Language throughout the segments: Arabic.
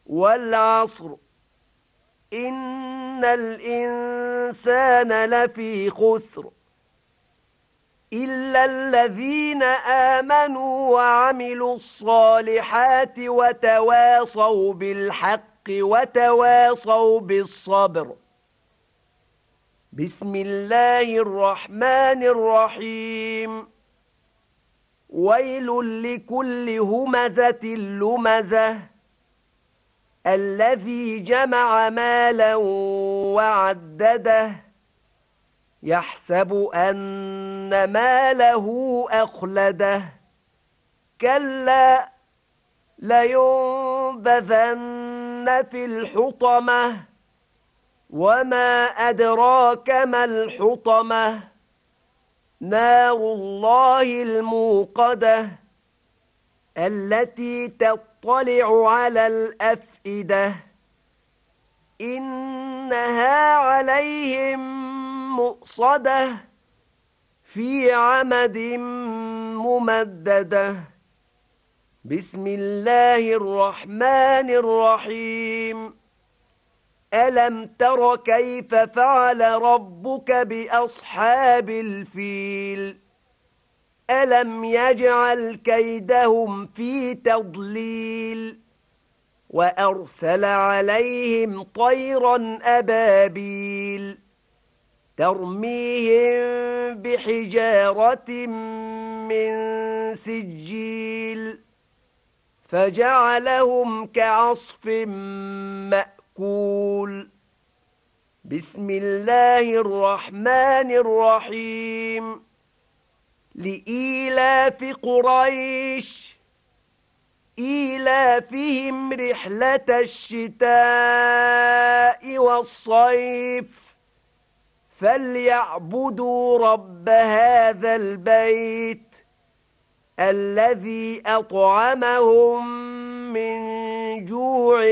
والعصر إن الإنسان لفي خسر إلا الذين آمنوا وعملوا الصالحات وتواصوا بالحق وتواصوا بالصبر. بسم الله الرحمن الرحيم. ويل لكل همزة لمزة الذي جمع مالا وعدده يحسب أن ماله أخلده كلا لينبذن في الحطمة وما أدراك ما الحطمة نار الله الموقدة التي تطلع على الأفئدة إنها عليهم مؤصدة في عمد ممددة. بسم الله الرحمن الرحيم. ألم تر كيف فعل ربك بأصحاب الفيل ألم يجعل كيدهم في تضليل وأرسل عليهم طيرا أبابيل ترميهم بحجارة من سجيل فجعلهم كعصف مأكول. بسم الله الرحمن الرحيم. لإيلاف قريش إيلافهم رحلة الشتاء والصيف فليعبدوا رب هذا البيت الذي أطعمهم من جوع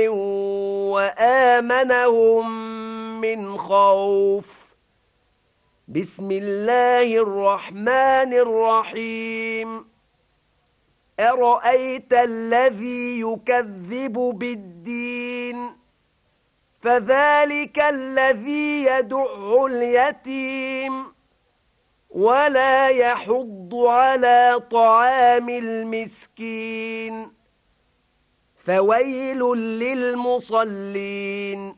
وآمنهم من خوف. بسم الله الرحمن الرحيم. أرأيت الذي يكذب بالدين فذلك الذي يدع اليتيم ولا يحض على طعام المسكين فويل للمصلين